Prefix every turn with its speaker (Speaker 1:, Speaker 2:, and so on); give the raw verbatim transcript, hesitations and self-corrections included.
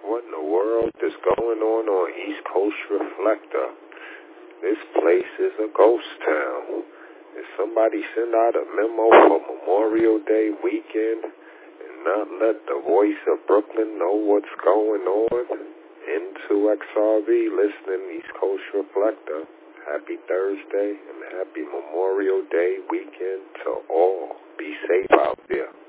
Speaker 1: What in the world is going on on East Coast Reflector? This place is a ghost town. Did somebody send out a memo for Memorial Day weekend and not let the voice of Brooklyn know what's going on? Into X R V, listening East Coast Reflector. Happy Thursday and happy Memorial Day weekend to all. Be safe out there.